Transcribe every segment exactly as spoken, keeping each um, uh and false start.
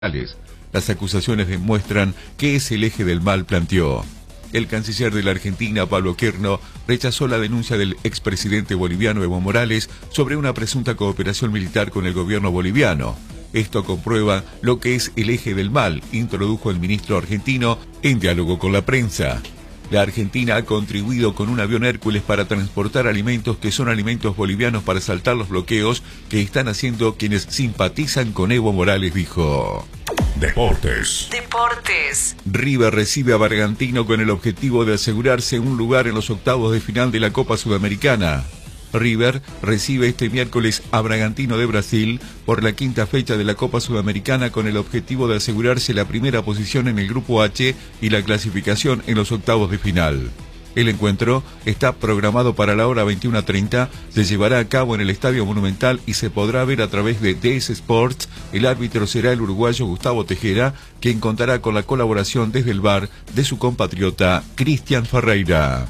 Las acusaciones demuestran que es el eje del mal, planteó. El canciller de la Argentina, Pablo Querno, rechazó la denuncia del expresidente boliviano Evo Morales sobre una presunta cooperación militar con el gobierno boliviano. Esto comprueba lo que es el eje del mal, introdujo el ministro argentino en diálogo con la prensa. La Argentina ha contribuido con un avión Hércules para transportar alimentos que son alimentos bolivianos para saltar los bloqueos que están haciendo quienes simpatizan con Evo Morales, dijo. Deportes. Deportes. River recibe a Bragantino con el objetivo de asegurarse un lugar en los octavos de final de la Copa Sudamericana. River recibe este miércoles a Bragantino de Brasil por la quinta fecha de la Copa Sudamericana con el objetivo de asegurarse la primera posición en el Grupo H y la clasificación en los octavos de final. El encuentro está programado para la hora veintiuna treinta, se llevará a cabo en el Estadio Monumental y se podrá ver a través de D S Sports. El árbitro será el uruguayo Gustavo Tejera, quien contará con la colaboración desde el V A R de su compatriota Cristian Ferreira.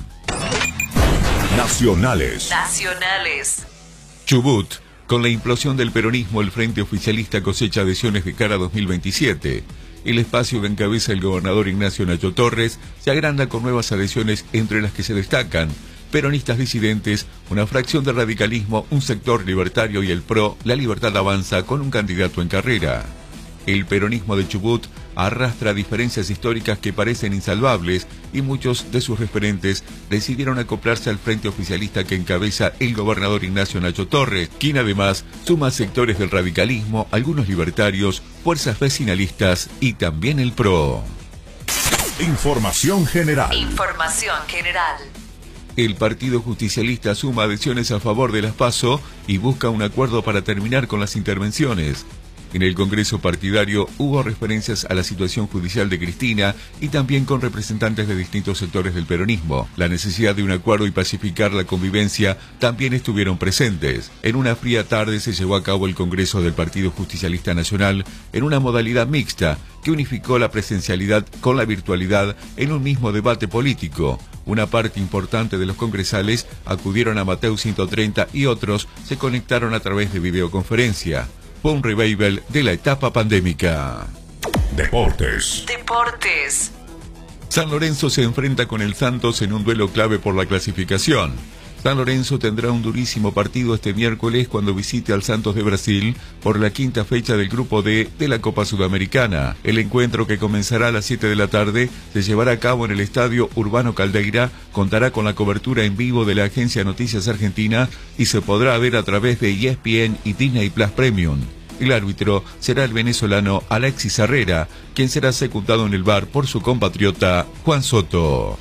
Nacionales. Nacionales. Chubut. Con la implosión del peronismo, el Frente Oficialista cosecha adhesiones de cara a dos mil veintisiete. El espacio que encabeza el gobernador Ignacio Nacho Torres se agranda con nuevas adhesiones, entre las que se destacan peronistas disidentes, una fracción del radicalismo, un sector libertario y el P R O, La Libertad Avanza, con un candidato en carrera. El peronismo de Chubut arrastra diferencias históricas que parecen insalvables y muchos de sus referentes decidieron acoplarse al frente oficialista que encabeza el gobernador Ignacio Nacho Torres, quien además suma sectores del radicalismo, algunos libertarios, fuerzas vecinalistas y también el P R O. Información general. Información general. El Partido Justicialista suma adhesiones a favor de las PASO y busca un acuerdo para terminar con las intervenciones. En el Congreso partidario hubo referencias a la situación judicial de Cristina y también con representantes de distintos sectores del peronismo. La necesidad de un acuerdo y pacificar la convivencia también estuvieron presentes. En una fría tarde se llevó a cabo el Congreso del Partido Justicialista Nacional en una modalidad mixta que unificó la presencialidad con la virtualidad en un mismo debate político. Una parte importante de los congresales acudieron a Mateu ciento treinta y otros se conectaron a través de videoconferencia. Fue un revival de la etapa pandémica. Deportes. Deportes. San Lorenzo se enfrenta con el Santos en un duelo clave por la clasificación. San Lorenzo tendrá un durísimo partido este miércoles cuando visite al Santos de Brasil por la quinta fecha del Grupo D de la Copa Sudamericana. El encuentro, que comenzará a las siete de la tarde, se llevará a cabo en el Estadio Urbano Caldeira, contará con la cobertura en vivo de la agencia Noticias Argentina y se podrá ver a través de E S P N y Disney Plus Premium. El árbitro será el venezolano Alexis Herrera, quien será secundado en el V A R por su compatriota Juan Soto.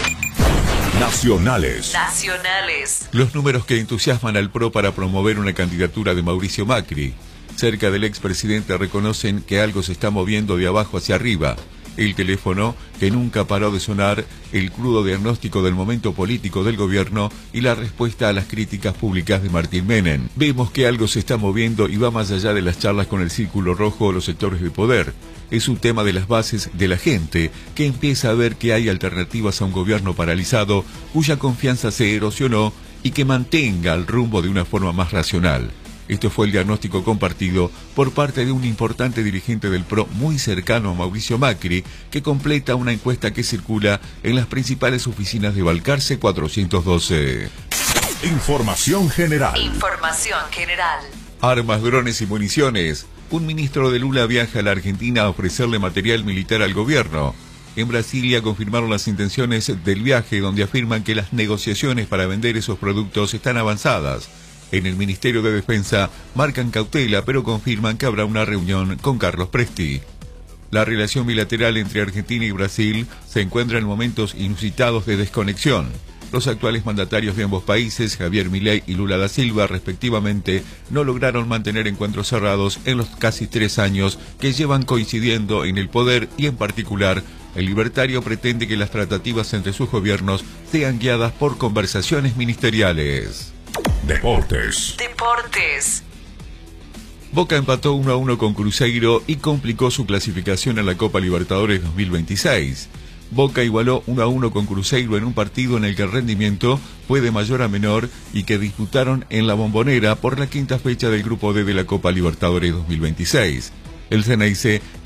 Nacionales. Nacionales. Los números que entusiasman al P R O para promover una candidatura de Mauricio Macri. Cerca del expresidente reconocen que algo se está moviendo de abajo hacia arriba. El teléfono que nunca paró de sonar, el crudo diagnóstico del momento político del gobierno y la respuesta a las críticas públicas de Martín Menem. Vemos que algo se está moviendo y va más allá de las charlas con el círculo rojo o los sectores de poder. Es un tema de las bases de la gente, que empieza a ver que hay alternativas a un gobierno paralizado, cuya confianza se erosionó y que mantenga el rumbo de una forma más racional. Esto fue el diagnóstico compartido por parte de un importante dirigente del P R O muy cercano a Mauricio Macri, que completa una encuesta que circula en las principales oficinas de Balcarce cuatrocientos doce. Información general. Información general. Armas, drones y municiones. Un ministro de Lula viaja a la Argentina a ofrecerle material militar al gobierno. En Brasilia confirmaron las intenciones del viaje, donde afirman que las negociaciones para vender esos productos están avanzadas. En el Ministerio de Defensa marcan cautela, pero confirman que habrá una reunión con Carlos Presti. La relación bilateral entre Argentina y Brasil se encuentra en momentos inusitados de desconexión. Los actuales mandatarios de ambos países, Javier Milei y Lula da Silva, respectivamente, no lograron mantener encuentros cerrados en los casi tres años que llevan coincidiendo en el poder y, en particular, el libertario pretende que las tratativas entre sus gobiernos sean guiadas por conversaciones ministeriales. Deportes. Deportes. Boca empató uno a uno con Cruzeiro y complicó su clasificación a la Copa Libertadores dos mil veintiséis. Boca igualó uno a uno con Cruzeiro en un partido en el que el rendimiento fue de mayor a menor y que disputaron en La Bombonera por la quinta fecha del Grupo D de la Copa Libertadores dos mil veintiséis. El C N I C